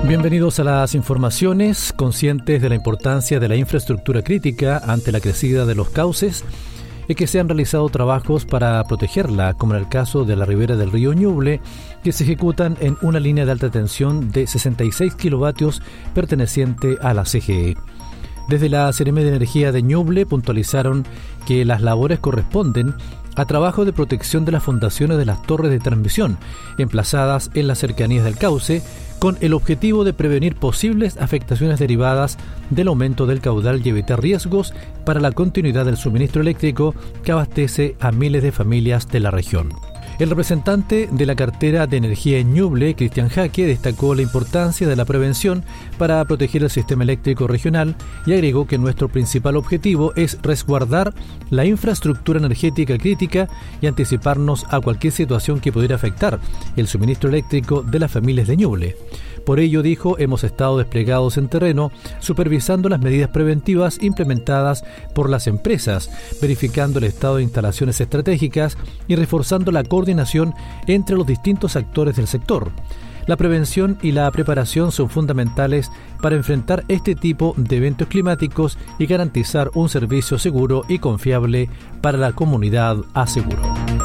Bienvenidos a las informaciones. Conscientes de la importancia de la infraestructura crítica ante la crecida de los cauces, es que se han realizado trabajos para protegerla, como en el caso de la ribera del río Ñuble, que se ejecutan en una línea de alta tensión de 66 kilovatios perteneciente a la CGE. Desde la Seremi de Energía de Ñuble puntualizaron que las labores corresponden a trabajo de protección de las fundaciones de las torres de transmisión emplazadas en las cercanías del cauce, con el objetivo de prevenir posibles afectaciones derivadas del aumento del caudal y evitar riesgos para la continuidad del suministro eléctrico que abastece a miles de familias de la región. El representante de la cartera de energía en Ñuble, Cristian Jaque, destacó la importancia de la prevención para proteger el sistema eléctrico regional y agregó que nuestro principal objetivo es resguardar la infraestructura energética crítica y anticiparnos a cualquier situación que pudiera afectar el suministro eléctrico de las familias de Ñuble. Por ello, dijo, hemos estado desplegados en terreno, supervisando las medidas preventivas implementadas por las empresas, verificando el estado de instalaciones estratégicas y reforzando la coordinación entre los distintos actores del sector. La prevención y la preparación son fundamentales para enfrentar este tipo de eventos climáticos y garantizar un servicio seguro y confiable para la comunidad, aseguró.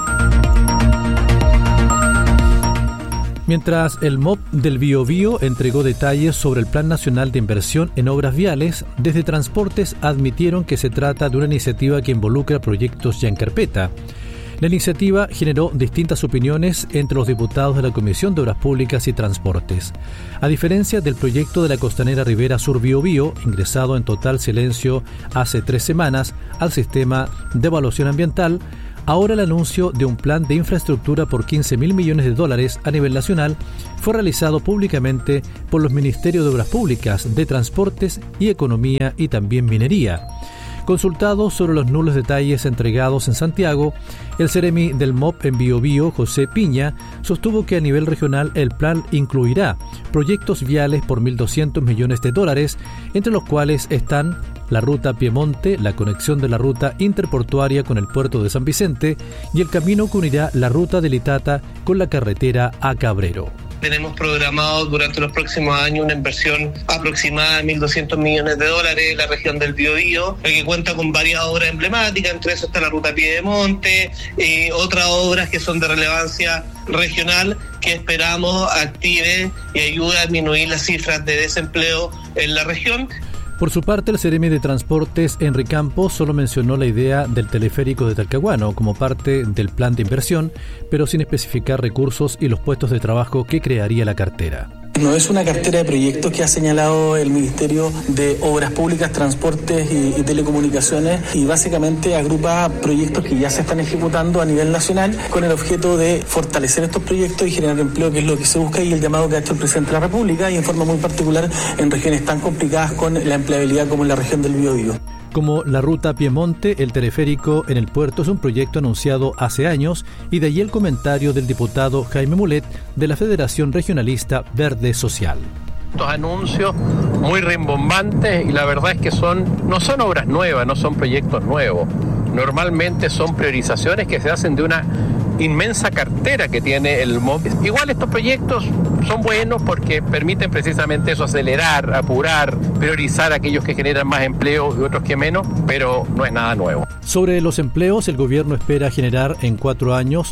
Mientras el MOP del Biobío entregó detalles sobre el Plan Nacional de Inversión en Obras Viales, desde Transportes admitieron que se trata de una iniciativa que involucra proyectos ya en carpeta. La iniciativa generó distintas opiniones entre los diputados de la Comisión de Obras Públicas y Transportes. A diferencia del proyecto de la Costanera Ribera Sur Biobío, ingresado en total silencio hace 3 semanas al sistema de evaluación ambiental, ahora el anuncio de un plan de infraestructura por $15.000 millones a nivel nacional fue realizado públicamente por los Ministerios de Obras Públicas, de Transportes y Economía y también Minería. Consultado sobre los nulos detalles entregados en Santiago, el Seremi del MOP en Biobío, José Piña, sostuvo que a nivel regional el plan incluirá proyectos viales por $1.200 millones, entre los cuales están la ruta Piemonte, la conexión de la ruta interportuaria con el puerto de San Vicente y el camino que unirá la ruta de Litata con la carretera a Cabrero. Tenemos programado durante los próximos años una inversión aproximada de $1.200 millones en la región del Biobío, que cuenta con varias obras emblemáticas, entre eso está la ruta Piedemonte, otras obras que son de relevancia regional que esperamos active y ayude a disminuir las cifras de desempleo en la región. Por su parte, el Seremi de Transportes, Henry Campos, solo mencionó la idea del teleférico de Talcahuano como parte del plan de inversión, pero sin especificar recursos y los puestos de trabajo que crearía la cartera. No es una cartera de proyectos que ha señalado el Ministerio de Obras Públicas, Transportes y Telecomunicaciones, y básicamente agrupa proyectos que ya se están ejecutando a nivel nacional con el objeto de fortalecer estos proyectos y generar empleo, que es lo que se busca, y el llamado que ha hecho el presidente de la República, y en forma muy particular en regiones tan complicadas con la empleabilidad como en la región del Biobío. Como la ruta Piemonte, el teleférico en el puerto es un proyecto anunciado hace años, y de allí el comentario del diputado Jaime Mulet de la Federación Regionalista Verde Social. Estos anuncios muy rimbombantes, y la verdad es que no son obras nuevas, no son proyectos nuevos. Normalmente son priorizaciones que se hacen de una inmensa cartera que tiene el MOP. Igual estos proyectos son buenos porque permiten precisamente eso, acelerar, apurar, priorizar aquellos que generan más empleo y otros que menos, pero no es nada nuevo. Sobre los empleos, el gobierno espera generar en 4 años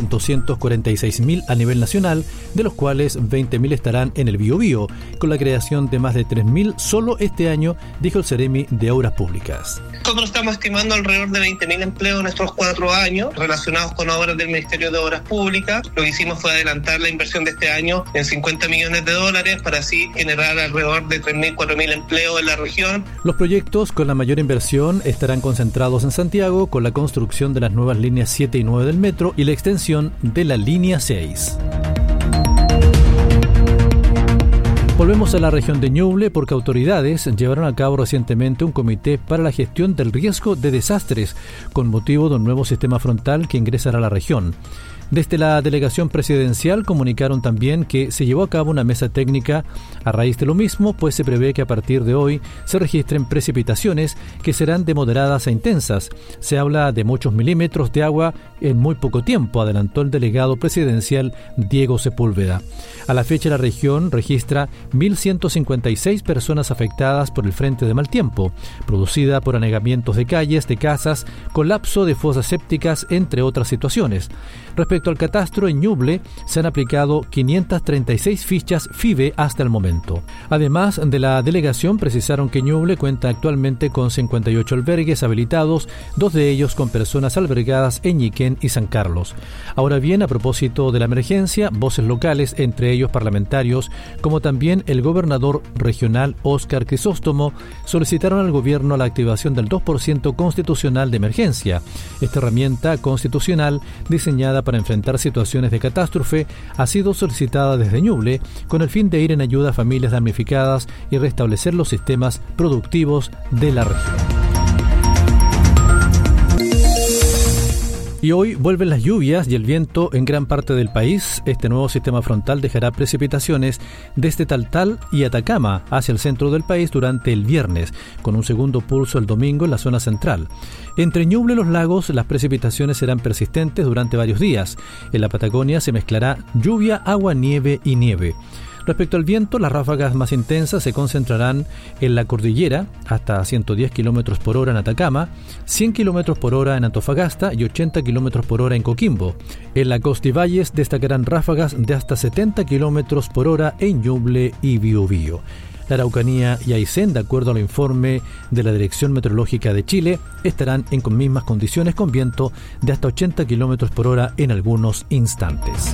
246.000 a nivel nacional, de los cuales 20.000 estarán en el Biobío, con la creación de más de 3.000 solo este año, dijo el Seremi de Obras Públicas. Nosotros estamos estimando alrededor de 20.000 empleos en estos 4 años relacionados con obras del Ministerio de Obras Públicas. Lo que hicimos fue adelantar la inversión de este año en $50 millones para así generar alrededor de 3.000, 4.000 empleos en la región. Los proyectos con la mayor inversión estarán concentrados en Santiago, con la construcción de las nuevas líneas 7 y 9 del metro y la extensión de la línea 6. Volvemos a la región de Ñuble porque autoridades llevaron a cabo recientemente un comité para la gestión del riesgo de desastres con motivo de un nuevo sistema frontal que ingresará a la región. Desde la delegación presidencial comunicaron también que se llevó a cabo una mesa técnica a raíz de lo mismo, pues se prevé que a partir de hoy se registren precipitaciones que serán de moderadas a intensas. Se habla de muchos milímetros de agua en muy poco tiempo, adelantó el delegado presidencial Diego Sepúlveda. A la fecha la región registra 1.156 personas afectadas por el frente de mal tiempo, producida por anegamientos de calles, de casas, colapso de fosas sépticas, entre otras situaciones. Respecto al catastro, en Ñuble se han aplicado 536 fichas FIBE hasta el momento. Además de la delegación, precisaron que Ñuble cuenta actualmente con 58 albergues habilitados, 2 de ellos con personas albergadas en Ñiquén y San Carlos. Ahora bien, a propósito de la emergencia, voces locales, entre ellos parlamentarios, como también el gobernador regional Óscar Crisóstomo, solicitaron al gobierno la activación del 2% constitucional de emergencia. Esta herramienta constitucional, diseñada para enfrentar situaciones de catástrofe, ha sido solicitada desde Ñuble con el fin de ir en ayuda a familias damnificadas y restablecer los sistemas productivos de la región. Y hoy vuelven las lluvias y el viento en gran parte del país. Este nuevo sistema frontal dejará precipitaciones desde Taltal y Atacama hacia el centro del país durante el viernes, con un segundo pulso el domingo en la zona central. Entre Ñuble y los lagos, las precipitaciones serán persistentes durante varios días. En la Patagonia se mezclará lluvia, agua, nieve y nieve. Respecto al viento, las ráfagas más intensas se concentrarán en la cordillera, hasta 110 km por hora en Atacama, 100 km por hora en Antofagasta y 80 km por hora en Coquimbo. En la costa y valles destacarán ráfagas de hasta 70 km por hora en Ñuble y Biobío. La Araucanía y Aysén, de acuerdo al informe de la Dirección Meteorológica de Chile, estarán en mismas condiciones con viento de hasta 80 km por hora en algunos instantes.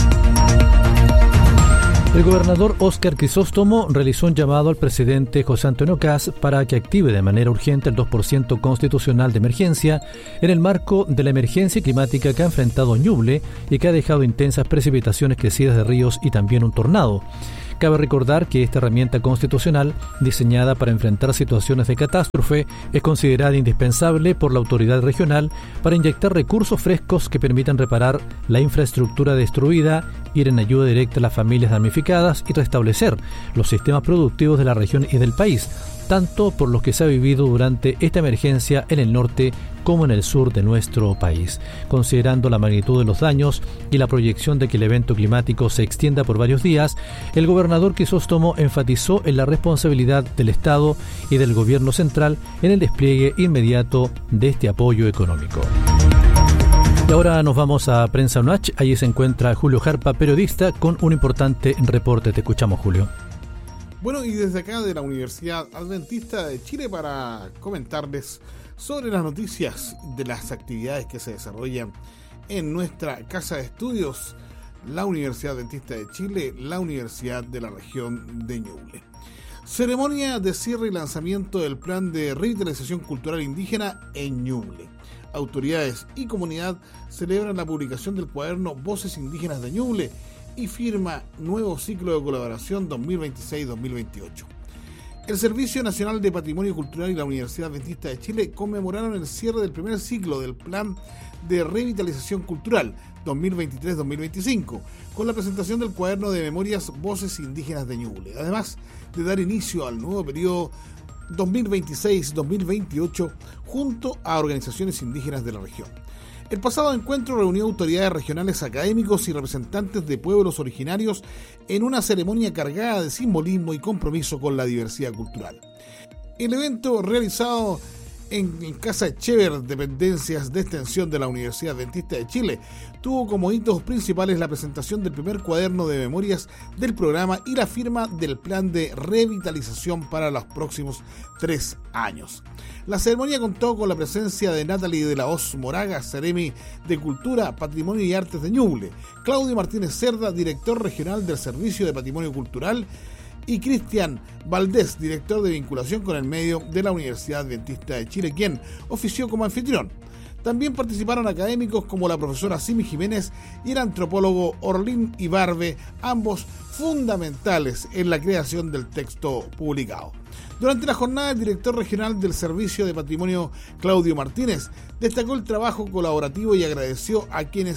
El gobernador Óscar Crisóstomo realizó un llamado al presidente José Antonio Kast para que active de manera urgente el 2% constitucional de emergencia en el marco de la emergencia climática que ha enfrentado Ñuble y que ha dejado intensas precipitaciones crecidas de ríos y también un tornado. Cabe recordar que esta herramienta constitucional, diseñada para enfrentar situaciones de catástrofe, es considerada indispensable por la autoridad regional para inyectar recursos frescos que permitan reparar la infraestructura destruida, ir en ayuda directa a las familias damnificadas y restablecer los sistemas productivos de la región y del país, tanto por los que se ha vivido durante esta emergencia en el norte como en el sur de nuestro país. Considerando la magnitud de los daños y la proyección de que el evento climático se extienda por varios días, el gobernador Crisóstomo enfatizó en la responsabilidad del Estado y del gobierno central en el despliegue inmediato de este apoyo económico. Y ahora nos vamos a Prensa UNACH. Allí se encuentra Julio Jarpa, periodista, con un importante reporte. Te escuchamos, Julio. Bueno, y desde acá de la Universidad Adventista de Chile para comentarles sobre las noticias de las actividades que se desarrollan en nuestra casa de estudios, la Universidad Adventista de Chile, la Universidad de la región de Ñuble. Ceremonia de cierre y lanzamiento del Plan de Revitalización Cultural Indígena en Ñuble. Autoridades y comunidad celebran la publicación del cuaderno Voces Indígenas de Ñuble y firma nuevo ciclo de colaboración 2026-2028. El Servicio Nacional de Patrimonio Cultural y la Universidad Adventista de Chile conmemoraron el cierre del primer ciclo del Plan de Revitalización Cultural 2023-2025 con la presentación del cuaderno de memorias Voces Indígenas de Ñuble, además de dar inicio al nuevo periodo 2026-2028 junto a organizaciones indígenas de la región. El pasado encuentro reunió autoridades regionales, académicos y representantes de pueblos originarios en una ceremonia cargada de simbolismo y compromiso con la diversidad cultural. El evento, realizado en Casa Echever, dependencias de extensión de la Universidad Adventista de Chile, tuvo como hitos principales la presentación del primer cuaderno de memorias del programa y la firma del plan de revitalización para los próximos 3 años. La ceremonia contó con la presencia de Natalie de la Hoz Moraga, Seremi de Cultura, Patrimonio y Artes de Ñuble, Claudio Martínez Cerda, director regional del Servicio de Patrimonio Cultural, y Cristian Valdés, director de vinculación con el medio de la Universidad Adventista de Chile, quien ofició como anfitrión. También participaron académicos como la profesora Simi Jiménez y el antropólogo Orlín Ibarbe, ambos fundamentales en la creación del texto publicado. Durante la jornada, el director regional del Servicio de Patrimonio, Claudio Martínez, destacó el trabajo colaborativo y agradeció a quienes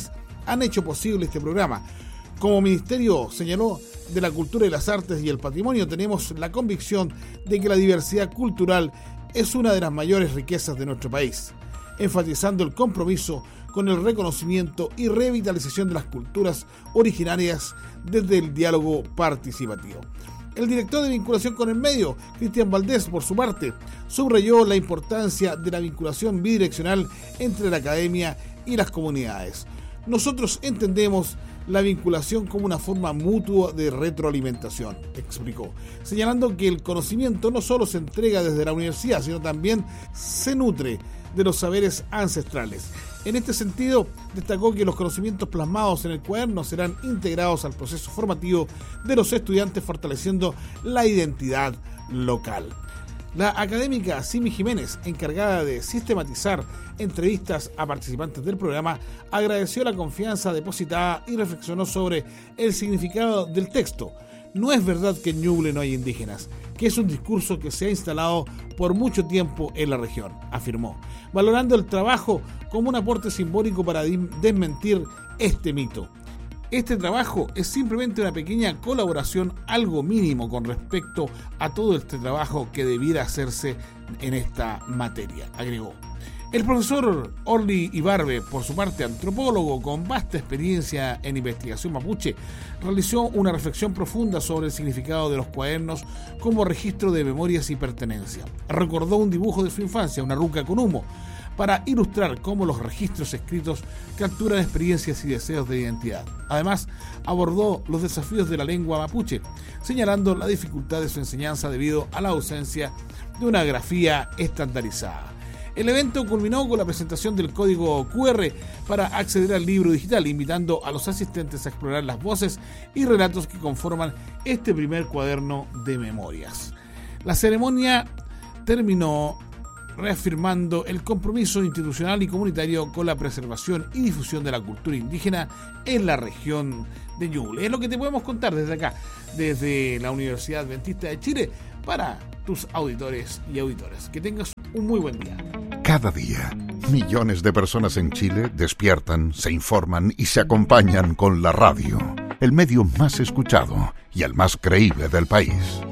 han hecho posible este programa. Como Ministerio, señaló, de la Cultura y las Artes y el Patrimonio, tenemos la convicción de que la diversidad cultural es una de las mayores riquezas de nuestro país, enfatizando el compromiso con el reconocimiento y revitalización de las culturas originarias desde el diálogo participativo. El director de vinculación con el medio, Cristian Valdés, por su parte, subrayó la importancia de la vinculación bidireccional entre la academia y las comunidades. Nosotros entendemos la vinculación como una forma mutua de retroalimentación, explicó, señalando que el conocimiento no solo se entrega desde la universidad, sino también se nutre de los saberes ancestrales. En este sentido, destacó que los conocimientos plasmados en el cuaderno serán integrados al proceso formativo de los estudiantes, fortaleciendo la identidad local. La académica Simi Jiménez, encargada de sistematizar entrevistas a participantes del programa, agradeció la confianza depositada y reflexionó sobre el significado del texto. No es verdad que en Ñuble no hay indígenas, que es un discurso que se ha instalado por mucho tiempo en la región, afirmó, valorando el trabajo como un aporte simbólico para desmentir este mito. Este trabajo es simplemente una pequeña colaboración, algo mínimo con respecto a todo este trabajo que debiera hacerse en esta materia, agregó. El profesor Orly Ibarbe, por su parte antropólogo con vasta experiencia en investigación mapuche, realizó una reflexión profunda sobre el significado de los cuadernos como registro de memorias y pertenencia. Recordó un dibujo de su infancia, una ruca con humo, para ilustrar cómo los registros escritos capturan experiencias y deseos de identidad. Además, abordó los desafíos de la lengua mapuche, señalando la dificultad de su enseñanza debido a la ausencia de una grafía estandarizada. El evento culminó con la presentación del código QR para acceder al libro digital, invitando a los asistentes a explorar las voces y relatos que conforman este primer cuaderno de memorias. La ceremonia terminó reafirmando el compromiso institucional y comunitario con la preservación y difusión de la cultura indígena en la región de Ñuble. Es lo que te podemos contar desde acá, desde la Universidad Adventista de Chile, para tus auditores y auditoras. Que tengas un muy buen día. Cada día, millones de personas en Chile despiertan, se informan y se acompañan con la radio, el medio más escuchado y el más creíble del país.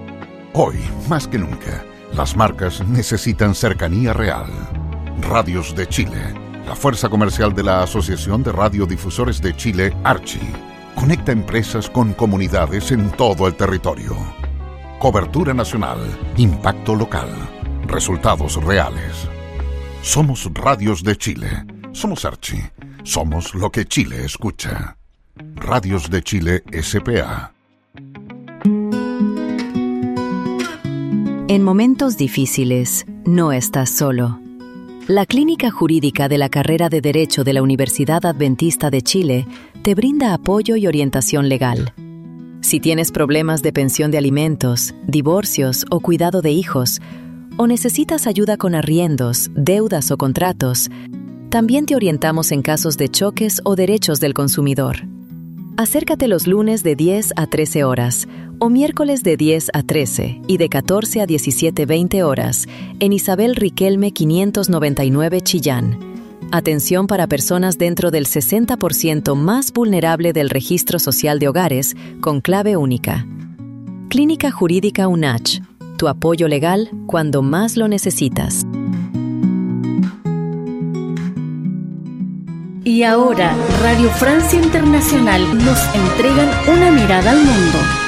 Hoy, más que nunca, las marcas necesitan cercanía real. Radios de Chile, la fuerza comercial de la Asociación de Radiodifusores de Chile, Archi, conecta empresas con comunidades en todo el territorio. Cobertura nacional, impacto local, resultados reales. Somos Radios de Chile, somos Archi, somos lo que Chile escucha. Radios de Chile S.p.A. En momentos difíciles, no estás solo. La Clínica Jurídica de la Carrera de Derecho de la Universidad Adventista de Chile te brinda apoyo y orientación legal. Si tienes problemas de pensión de alimentos, divorcios o cuidado de hijos, o necesitas ayuda con arriendos, deudas o contratos, también te orientamos en casos de choques o derechos del consumidor. Acércate los lunes de 10 a 13 horas o miércoles de 10 a 13 y de 14 a 17:20 horas en Isabel Riquelme 599 Chillán. Atención para personas dentro del 60% más vulnerable del Registro Social de Hogares con clave única. Clínica Jurídica UNACH. Tu apoyo legal cuando más lo necesitas. Y ahora, Radio Francia Internacional nos entregan una mirada al mundo.